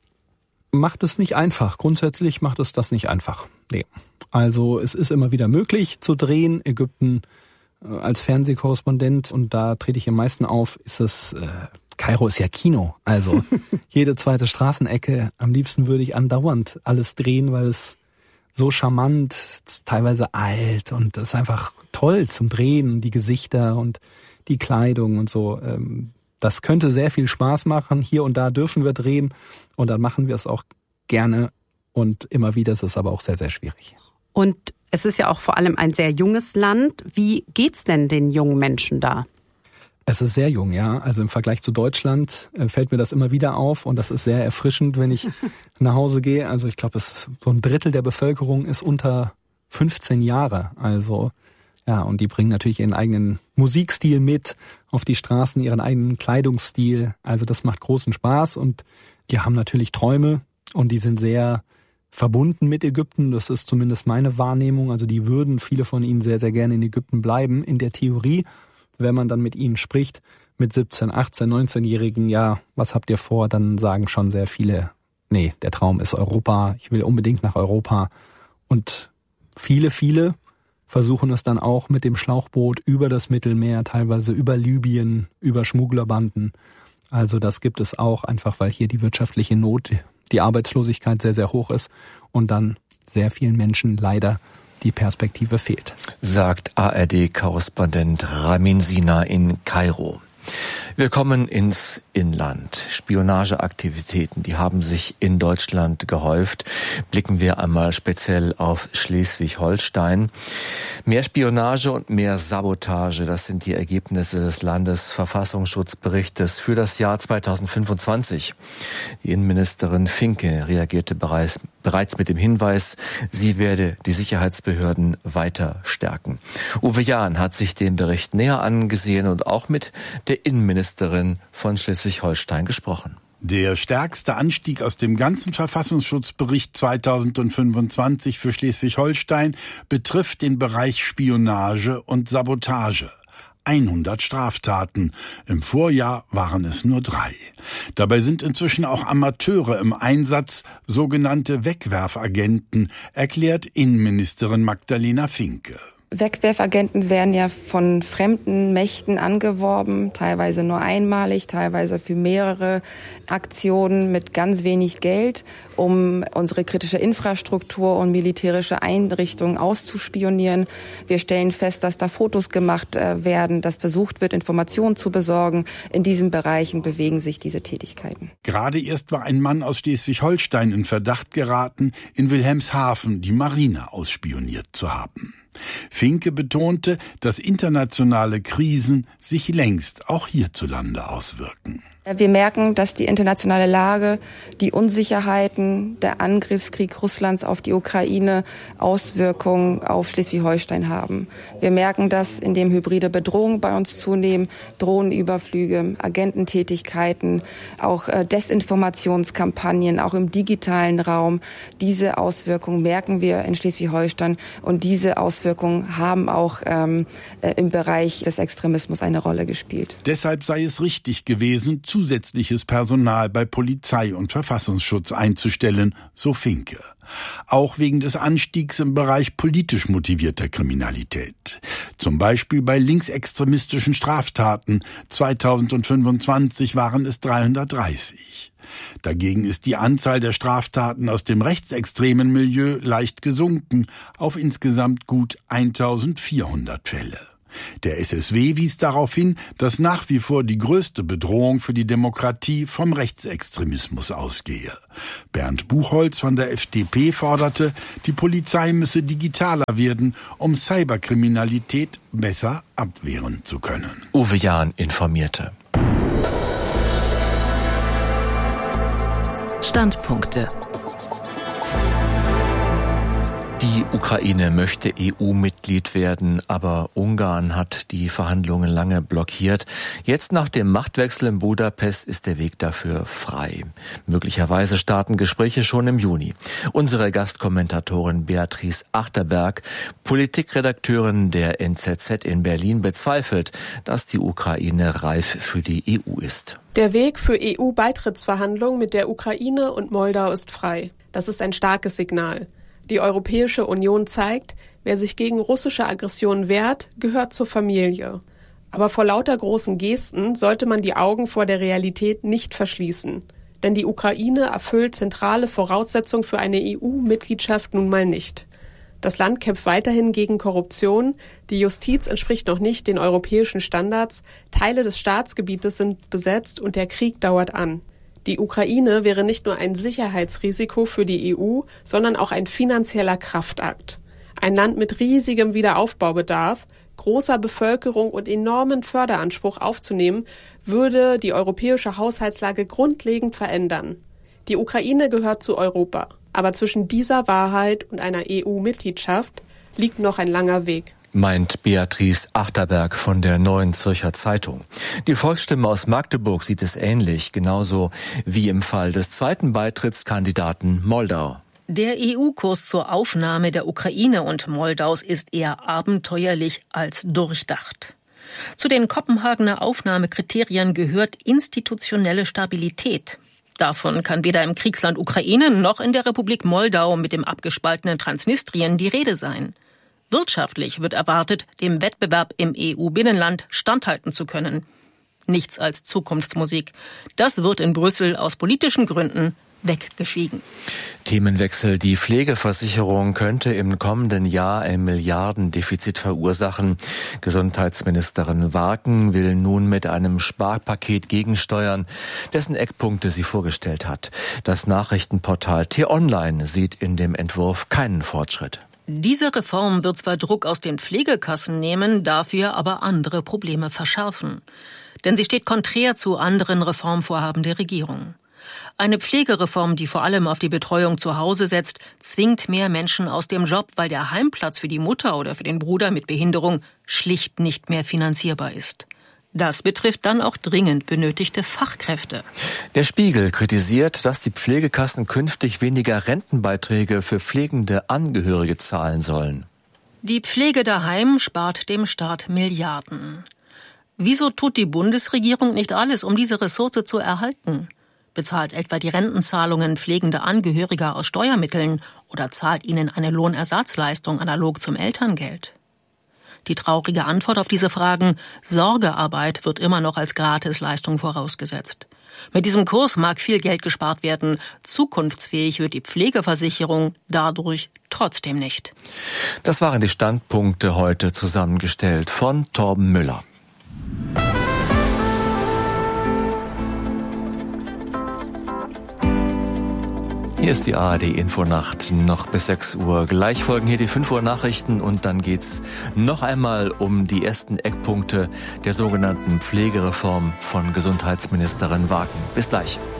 Macht es nicht einfach. Grundsätzlich macht es das nicht einfach. Nee. Also es ist immer wieder möglich zu drehen. Ägypten äh, als Fernsehkorrespondent, und da trete ich am meisten auf, ist es... Äh, Kairo ist ja Kino, also jede zweite Straßenecke. Am liebsten würde ich andauernd alles drehen, weil es so charmant, teilweise alt und es ist einfach toll zum Drehen, die Gesichter und die Kleidung und so. Das könnte sehr viel Spaß machen. Hier und da dürfen wir drehen und dann machen wir es auch gerne und immer wieder ist es aber auch sehr, sehr schwierig. Und es ist ja auch vor allem ein sehr junges Land. Wie geht's denn den jungen Menschen da? Es ist sehr jung, ja. Also im Vergleich zu Deutschland äh, fällt mir das immer wieder auf und das ist sehr erfrischend, wenn ich nach Hause gehe. Also ich glaube, es ist so ein Drittel der Bevölkerung ist unter fünfzehn Jahre. Also ja, und die bringen natürlich ihren eigenen Musikstil mit auf die Straßen, ihren eigenen Kleidungsstil. Also das macht großen Spaß und die haben natürlich Träume und die sind sehr verbunden mit Ägypten. Das ist zumindest meine Wahrnehmung. Also die würden, viele von ihnen, sehr, sehr gerne in Ägypten bleiben, in der Theorie. Wenn man dann mit ihnen spricht, mit siebzehn-, achtzehn-, neunzehnjährigen, ja, was habt ihr vor? Dann sagen schon sehr viele, nee, der Traum ist Europa, ich will unbedingt nach Europa. Und viele, viele versuchen es dann auch mit dem Schlauchboot über das Mittelmeer, teilweise über Libyen, über Schmugglerbanden. Also das gibt es auch, einfach weil hier die wirtschaftliche Not, die Arbeitslosigkeit sehr, sehr hoch ist und dann sehr vielen Menschen leider die Perspektive fehlt. Sagt A R D-Korrespondent Ramin Sina in Kairo. Wir kommen ins Inland. Spionageaktivitäten, die haben sich in Deutschland gehäuft. Blicken wir einmal speziell auf Schleswig-Holstein. Mehr Spionage und mehr Sabotage, das sind die Ergebnisse des Landesverfassungsschutzberichtes für das Jahr zweitausendfünfundzwanzig. Die Innenministerin Finke reagierte bereits, bereits mit dem Hinweis, sie werde die Sicherheitsbehörden weiter stärken. Uwe Jahn hat sich den Bericht näher angesehen und auch mit der Innenministerin von Schleswig-Holstein gesprochen. Der stärkste Anstieg aus dem ganzen Verfassungsschutzbericht zweitausendfünfundzwanzig für Schleswig-Holstein betrifft den Bereich Spionage und Sabotage. hundert Straftaten. Im Vorjahr waren es nur drei. Dabei sind inzwischen auch Amateure im Einsatz, sogenannte Wegwerfagenten, erklärt Innenministerin Magdalena Finke. Wegwerfagenten werden ja von fremden Mächten angeworben, teilweise nur einmalig, teilweise für mehrere Aktionen mit ganz wenig Geld, um unsere kritische Infrastruktur und militärische Einrichtungen auszuspionieren. Wir stellen fest, dass da Fotos gemacht werden, dass versucht wird, Informationen zu besorgen. In diesen Bereichen bewegen sich diese Tätigkeiten. Gerade erst war ein Mann aus Schleswig-Holstein in Verdacht geraten, in Wilhelmshaven die Marine ausspioniert zu haben. Finke betonte, dass internationale Krisen sich längst auch hierzulande auswirken. Wir merken, dass die internationale Lage, die Unsicherheiten, der Angriffskrieg Russlands auf die Ukraine Auswirkungen auf Schleswig-Holstein haben. Wir merken das, indem hybride Bedrohungen bei uns zunehmen, Drohnenüberflüge, Agententätigkeiten, auch Desinformationskampagnen, auch im digitalen Raum. Diese Auswirkungen merken wir in Schleswig-Holstein und diese Auswirkungen haben auch ähm, im Bereich des Extremismus eine Rolle gespielt. Deshalb sei es richtig gewesen, zusätzliches Personal bei Polizei und Verfassungsschutz einzustellen, so Finke. Auch wegen des Anstiegs im Bereich politisch motivierter Kriminalität. Zum Beispiel bei linksextremistischen Straftaten. zweitausendfünfundzwanzig waren es dreihundertdreißig. Dagegen ist die Anzahl der Straftaten aus dem rechtsextremen Milieu leicht gesunken auf insgesamt gut eintausendvierhundert Fälle. Der S S W wies darauf hin, dass nach wie vor die größte Bedrohung für die Demokratie vom Rechtsextremismus ausgehe. Bernd Buchholz von der F D P forderte, die Polizei müsse digitaler werden, um Cyberkriminalität besser abwehren zu können. Uwe Jahn informierte. Standpunkte. Die Ukraine möchte E U-Mitglied werden, aber Ungarn hat die Verhandlungen lange blockiert. Jetzt nach dem Machtwechsel in Budapest ist der Weg dafür frei. Möglicherweise starten Gespräche schon im Juni. Unsere Gastkommentatorin Beatrice Achterberg, Politikredakteurin der N Z Z in Berlin, bezweifelt, dass die Ukraine reif für die E U ist. Der Weg für E U-Beitrittsverhandlungen mit der Ukraine und Moldau ist frei. Das ist ein starkes Signal. Die Europäische Union zeigt, wer sich gegen russische Aggression wehrt, gehört zur Familie. Aber vor lauter großen Gesten sollte man die Augen vor der Realität nicht verschließen. Denn die Ukraine erfüllt zentrale Voraussetzungen für eine E U-Mitgliedschaft nun mal nicht. Das Land kämpft weiterhin gegen Korruption, die Justiz entspricht noch nicht den europäischen Standards, Teile des Staatsgebietes sind besetzt und der Krieg dauert an. Die Ukraine wäre nicht nur ein Sicherheitsrisiko für die E U, sondern auch ein finanzieller Kraftakt. Ein Land mit riesigem Wiederaufbaubedarf, großer Bevölkerung und enormen Förderanspruch aufzunehmen, würde die europäische Haushaltslage grundlegend verändern. Die Ukraine gehört zu Europa, aber zwischen dieser Wahrheit und einer E U-Mitgliedschaft liegt noch ein langer Weg. Meint Beatrice Achterberg von der Neuen Zürcher Zeitung. Die Volksstimme aus Magdeburg sieht es ähnlich, genauso wie im Fall des zweiten Beitrittskandidaten Moldau. Der E U-Kurs zur Aufnahme der Ukraine und Moldaus ist eher abenteuerlich als durchdacht. Zu den Kopenhagener Aufnahmekriterien gehört institutionelle Stabilität. Davon kann weder im Kriegsland Ukraine noch in der Republik Moldau mit dem abgespaltenen Transnistrien die Rede sein. Wirtschaftlich wird erwartet, dem Wettbewerb im E U-Binnenland standhalten zu können. Nichts als Zukunftsmusik. Das wird in Brüssel aus politischen Gründen weggeschwiegen. Themenwechsel. Die Pflegeversicherung könnte im kommenden Jahr ein Milliardendefizit verursachen. Gesundheitsministerin Warken will nun mit einem Sparpaket gegensteuern, dessen Eckpunkte sie vorgestellt hat. Das Nachrichtenportal T-Online sieht in dem Entwurf keinen Fortschritt. Diese Reform wird zwar Druck aus den Pflegekassen nehmen, dafür aber andere Probleme verschärfen. Denn sie steht konträr zu anderen Reformvorhaben der Regierung. Eine Pflegereform, die vor allem auf die Betreuung zu Hause setzt, zwingt mehr Menschen aus dem Job, weil der Heimplatz für die Mutter oder für den Bruder mit Behinderung schlicht nicht mehr finanzierbar ist. Das betrifft dann auch dringend benötigte Fachkräfte. Der Spiegel kritisiert, dass die Pflegekassen künftig weniger Rentenbeiträge für pflegende Angehörige zahlen sollen. Die Pflege daheim spart dem Staat Milliarden. Wieso tut die Bundesregierung nicht alles, um diese Ressource zu erhalten? Bezahlt etwa die Rentenzahlungen pflegender Angehöriger aus Steuermitteln oder zahlt ihnen eine Lohnersatzleistung analog zum Elterngeld? Die traurige Antwort auf diese Fragen: Sorgearbeit wird immer noch als Gratisleistung vorausgesetzt. Mit diesem Kurs mag viel Geld gespart werden. Zukunftsfähig wird die Pflegeversicherung dadurch trotzdem nicht. Das waren die Standpunkte heute zusammengestellt von Torben Müller. Hier ist die A R D-Infonacht noch bis sechs Uhr. Gleich folgen hier die fünf Uhr Nachrichten und dann geht's noch einmal um die ersten Eckpunkte der sogenannten Pflegereform von Gesundheitsministerin Warken. Bis gleich.